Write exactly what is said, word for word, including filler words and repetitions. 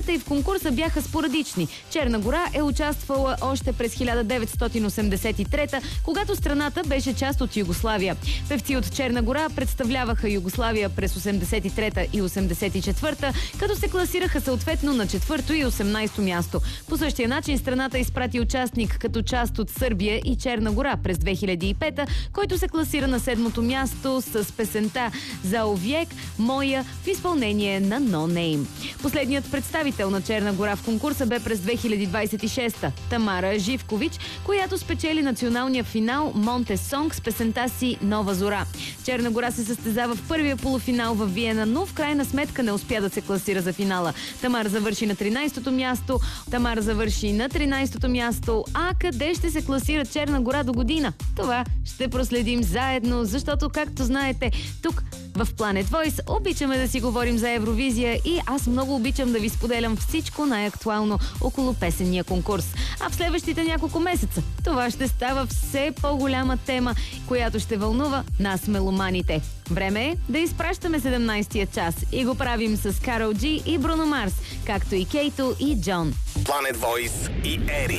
Имената и в конкурса бяха спорадични. Черна гора е участвала още през хиляда деветстотин осемдесет и трета, когато страната беше част от Югославия. Певци от Черна гора представляваха Югославия през осемдесет и трета и осемдесет и четвърта, като се класираха съответно на четвърто и осемнайсто място. По същия начин страната изпрати участник като част от Сърбия и Черна гора през две хиляди и пета, който се класира на седмото място с песента "За Овек моя" в изпълнение на No Name. Последният представител на Черна гора в конкурса бе през две хиляди двайсет и шеста – Тамара Живкович, която спечели националния финал Монте Сонг с песента си "Нова зора". Черна гора се състезава в първия полуфинал в Виена, но в крайна сметка не успя да се класира за финала. Тамара завърши на тринайсетото място. Тамара завърши на тринайсетото място. А къде ще се класира Черна гора до година? Това ще проследим заедно, защото, както знаете, тук в Planet Voice обичаме да си говорим за Евровизия и аз много обичам да ви споделям всичко най-актуално около песенния конкурс. А в следващите няколко месеца това ще става все по-голяма тема, която ще вълнува нас меломаните. Време е да изпращаме седемнайсетия час и го правим с Карол Джи и Бруно Марс, както и Кейто и Джон. Planet Voice и Ери.